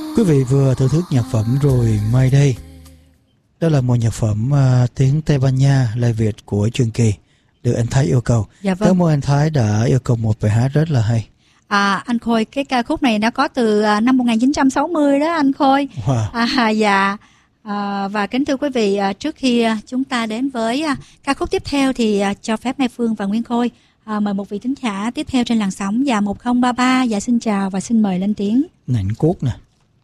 Quý vị vừa thưởng thức nhạc phẩm rồi My Day. Đó là một nhạc phẩm tiếng Tây Ban Nha, lời Việt của Trường Kỳ, được anh Thái yêu cầu. Dạ vâng. Cảm ơn anh Thái đã yêu cầu một bài hát rất là hay. Anh Khôi, cái ca khúc này nó có từ năm 1960 đó anh Khôi. Wow. Dạ. Và kính thưa quý vị, trước khi chúng ta đến với ca khúc tiếp theo thì cho phép Mai Phương và Nguyên Khôi mời một vị thính giả tiếp theo trên làn sóng. Dạ 1033, dạ xin chào và xin mời lên tiếng. Nảnh Cốt nè.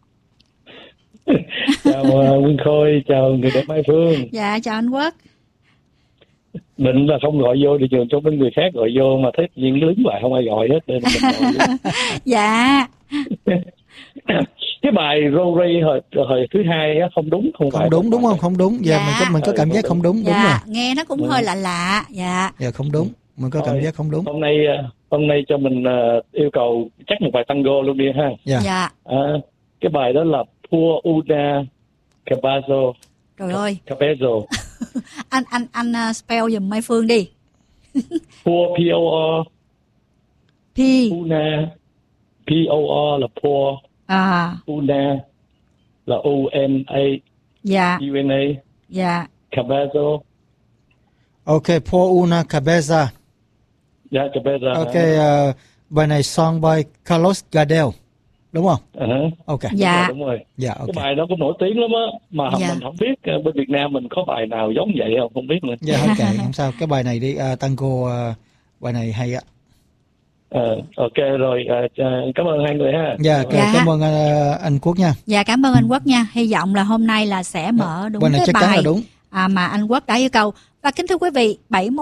Chào Nguyên Khôi, chào người đẹp Mai Phương. Dạ chào anh Quốc. Định là không gọi vô thì trường cho bên người khác gọi vô, mà thấy nhiên lướng hoài không ai gọi hết nên mình gọi. Dạ. Cái bài Rory hồi thứ hai á không đúng, không đúng đúng không? Không đúng. Dạ, mình có cảm giác không đúng. Dạ, đúng rồi. nghe nó cũng hơi lạ lạ. Dạ. Dạ không đúng. Mình có cảm giác không đúng. Hôm nay cho mình yêu cầu chắc một bài tango luôn đi ha. Dạ. Cái bài đó là Por una Cabezzo. Trời ơi. Cabezzo. anh spell giùm Mai Phương đi. Por P-O-R. P. Una. P-O-R là por. Una là U-N-A. Dạ. U-N-A. Dạ. Cabezzo. Ok, Por una Cabeza. Dạ, Cabeza. Ok, bài này song by Carlos Gardel, đúng không? Ok. Dạ. Đúng rồi. Dạ, ok. Cái bài đó cũng nổi tiếng lắm á, mà mình không biết bên Việt Nam mình có bài nào giống vậy không biết nữa. Dạ, ok, không sao. Cái bài này đi, tango, bài này hay á. Ok rồi, cảm ơn hai người ha. Dạ, cảm ơn anh Quốc nha. Dạ, cảm ơn anh Quốc nha. Hy vọng là hôm nay là sẽ mở đúng cái bài mà anh Quốc đã yêu cầu. Và kính thưa quý vị,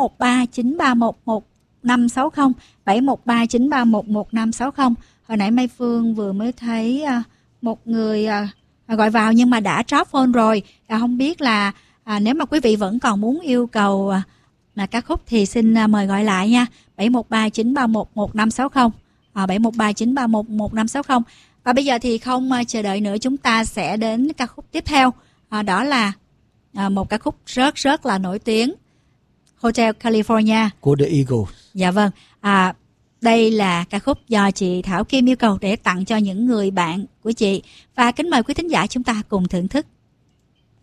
713-931-1560, 713-931-1560. Hồi nãy Mai Phương vừa mới thấy một người gọi vào nhưng mà đã drop phone rồi. Không biết là nếu mà quý vị vẫn còn muốn yêu cầu ca khúc thì xin mời gọi lại nha. 713-931-1560, 713-931-1560. Và bây giờ thì không chờ đợi nữa, chúng ta sẽ đến ca khúc tiếp theo. Đó là một ca khúc rất là nổi tiếng, Hotel California của The Eagles. Dạ vâng. Đây là ca khúc do chị Thảo Kim yêu cầu để tặng cho những người bạn của chị. Và kính mời quý thính giả chúng ta cùng thưởng thức.